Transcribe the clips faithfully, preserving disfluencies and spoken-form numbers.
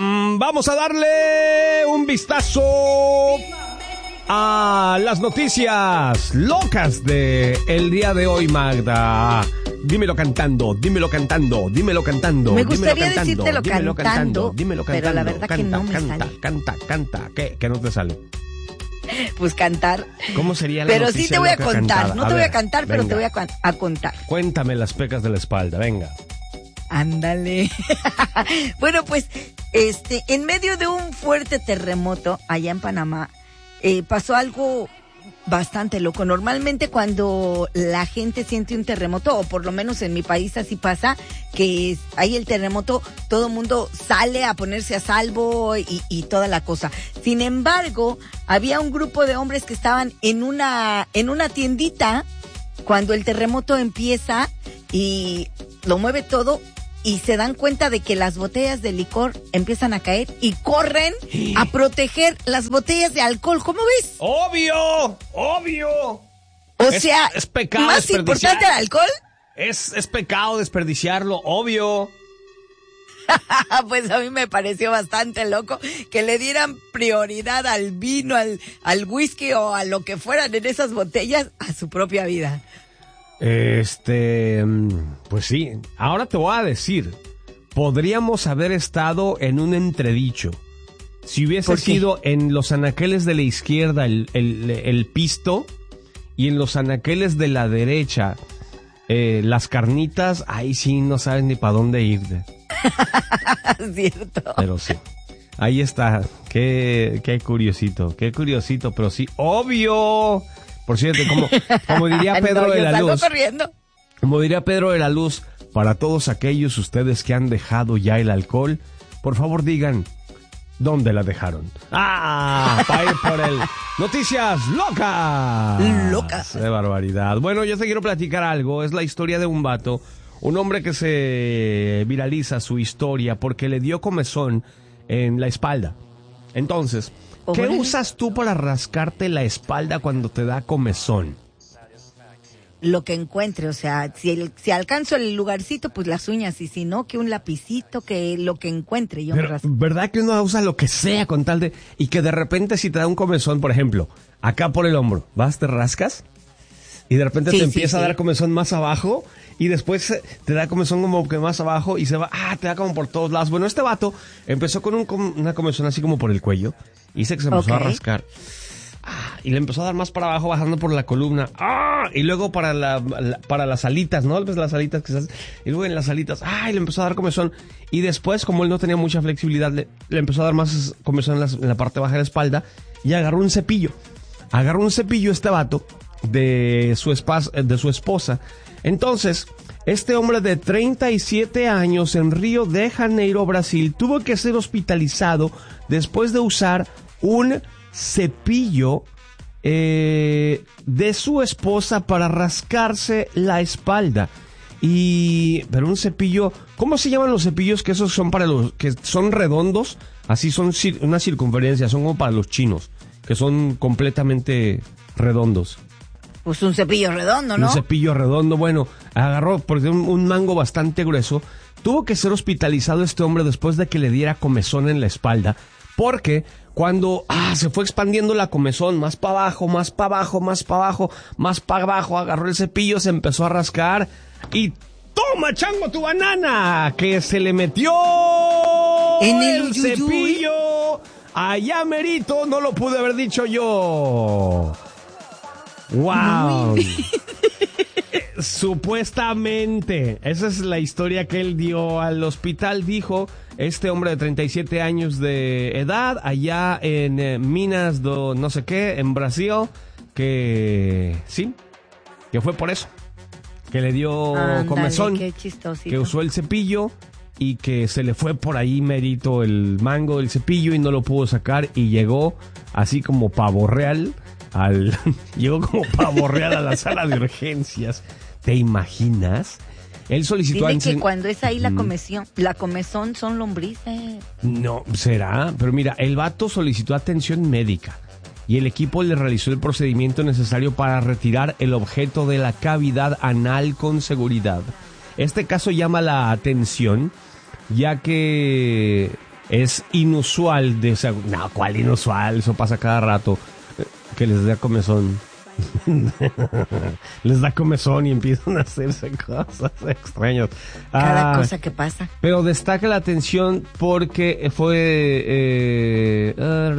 mm, vamos a darle un vistazo a las noticias locas de el día de hoy, Magda. Dímelo cantando, dímelo cantando, dímelo cantando. Me gustaría dímelo cantando, decírtelo dímelo cantando, cantando, dímelo cantando. pero la verdad canta, que no me canta, sale. Canta, canta, canta. ¿Qué? ¿Qué no te sale? Pues cantar. ¿Cómo sería la Pero noticia sí te voy a loca contar. cantada? No A te voy ver, a cantar, pero venga. te voy a, con- a contar. Cuéntame las pecas de la espalda, venga. Ándale. Bueno, pues, este, en medio de un fuerte terremoto allá en Panamá, eh, pasó algo bastante loco. Normalmente cuando la gente siente un terremoto, o por lo menos en mi país así pasa, que es, hay el terremoto, todo el mundo sale a ponerse a salvo y, y toda la cosa. Sin embargo, había un grupo de hombres que estaban en una, en una tiendita cuando el terremoto empieza y lo mueve todo, y se dan cuenta de que las botellas de licor empiezan a caer y corren a proteger las botellas de alcohol. ¿Cómo ves? ¡Obvio! ¡Obvio! O Es- sea, es pecado más desperdiciar. importante el alcohol. Es, es pecado desperdiciarlo, obvio. Pues a mí me pareció bastante loco que le dieran prioridad al vino, al, al whisky o a lo que fueran en esas botellas a su propia vida. Este, pues sí, ahora te voy a decir, podríamos haber estado en un entredicho. Si hubiese ¿Por qué? sido en los anaqueles de la izquierda el, el, el pisto y en los anaqueles de la derecha eh, las carnitas, ahí sí no sabes ni para dónde irte. Cierto. Pero sí, ahí está, qué, qué curiosito, qué curiosito, pero sí, obvio. Por cierto, como, como diría Pedro No, de yo la salgo Luz, corriendo. como diría Pedro de la Luz, para todos aquellos ustedes que han dejado ya el alcohol, por favor digan, ¿dónde la dejaron? ¡Ah! Para ir por el Noticias Locas. Locas. ¡Qué barbaridad! Bueno, yo te quiero platicar algo. Es la historia de un vato, un hombre que se viraliza su historia porque le dio comezón en la espalda. Entonces, ¿qué Órale. usas tú para rascarte la espalda cuando te da comezón? Lo que encuentre, o sea, si, el- si alcanzo el lugarcito, pues las uñas, y si no, que un lapicito, que lo que encuentre, yo me Pero, rasco. ¿verdad que uno usa lo que sea con tal de... Y que de repente si te da un comezón, por ejemplo, acá por el hombro, vas, te rascas y de repente Sí, te sí, empieza sí. a dar comezón más abajo y después eh, te da comezón como que más abajo y se va... Ah, te da como por todos lados. Bueno, este vato empezó con un, com- una comezón así como por el cuello y dice que se empezó Ok. a rascar. Ah, y le empezó a dar más para abajo, bajando por la columna. ¡Ah! Y luego para la, la- para las alitas, ¿no? Pues las alitas que se hacen. Y luego en las alitas, ¡ah! Y le empezó a dar comezón. Y después, como él no tenía mucha flexibilidad, le, le empezó a dar más comezón en, las- en la parte baja de la espalda. Y agarró un cepillo. Agarró un cepillo este vato de su, espas- de su esposa. Entonces, este hombre de treinta y siete años en Río de Janeiro, Brasil, tuvo que ser hospitalizado después de usar un cepillo eh, de su esposa para rascarse la espalda. Y pero un cepillo, ¿cómo se llaman los cepillos que esos son para los que son redondos? Así son cir- una circunferencia, son como para los chinos, que son completamente redondos. Pues un cepillo redondo, ¿no? Un cepillo redondo, bueno, agarró porque un, un mango bastante grueso. Tuvo que ser hospitalizado este hombre después de que le diera comezón en la espalda, porque cuando ah, se fue expandiendo la comezón, más para abajo, más para abajo, más para abajo, más para abajo, agarró el cepillo, se empezó a rascar y ¡toma, chango, tu banana! Que se le metió En el uyuyuy. cepillo allá merito, no lo pude haber dicho yo. ¡Wow! Supuestamente, esa es la historia que él dio al hospital, dijo este hombre de treinta y siete años de edad, allá en eh, Minas do no sé qué, en Brasil, que sí, que fue por eso, que le dio Ándale, comezón, qué chistosito. que usó el cepillo y que se le fue por ahí merito el mango del cepillo y no lo pudo sacar y llegó así como pavo real al llegó como pavo real a la sala de urgencias. ¿Te imaginas? Él solicitó Dicen a que Ensen- cuando es ahí la Mm. comezón, la comezón son lombrices. No, será, pero mira, el vato solicitó atención médica y el equipo le realizó el procedimiento necesario para retirar el objeto de la cavidad anal con seguridad. Este caso llama la atención, ya que es inusual. De, o sea, no, ¿cuál inusual? Eso pasa cada rato. Que les da comezón. Les da comezón y empiezan a hacerse cosas extrañas. Cada ah, cosa que pasa. Pero destaca la atención porque fue... Eh,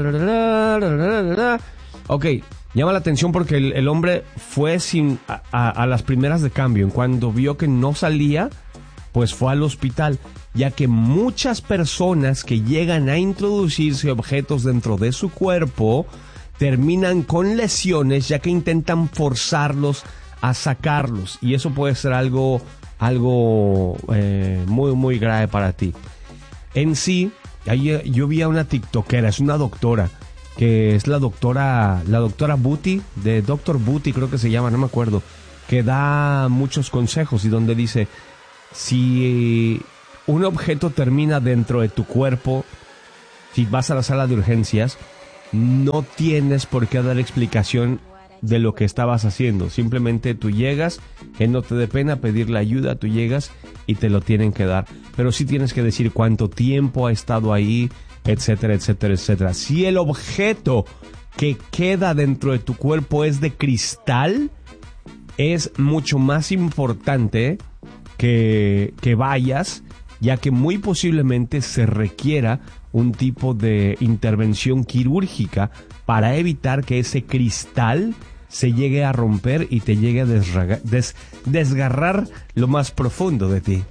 ok, llama la atención porque el, el hombre fue sin a, a, a las primeras de cambio. Cuando vio que no salía, pues fue al hospital, ya que muchas personas que llegan a introducirse objetos dentro de su cuerpo terminan con lesiones, ya que intentan forzarlos a sacarlos, y eso puede ser algo algo eh, muy muy grave para ti. En sí, yo vi a una tiktokera, es una doctora, que es la doctora la doctora Booty, de doctor Booty creo que se llama, no me acuerdo, que da muchos consejos y donde dice: si un objeto termina dentro de tu cuerpo, si vas a la sala de urgencias, no tienes por qué dar explicación de lo que estabas haciendo. Simplemente tú llegas, que no te dé pena pedirle ayuda, tú llegas y te lo tienen que dar. Pero sí tienes que decir cuánto tiempo ha estado ahí, etcétera, etcétera, etcétera. Si el objeto que queda dentro de tu cuerpo es de cristal, es mucho más importante que, que vayas, ya que muy posiblemente se requiera un tipo de intervención quirúrgica para evitar que ese cristal se llegue a romper y te llegue a desraga, des, desgarrar lo más profundo de ti.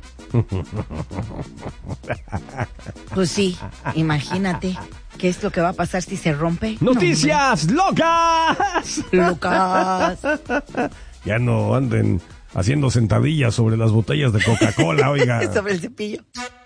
Pues sí, imagínate qué es lo que va a pasar si se rompe. ¡Noticias no, locas! ¡Locas! Ya no anden haciendo sentadillas sobre las botellas de Coca-Cola, oiga. Sobre el cepillo.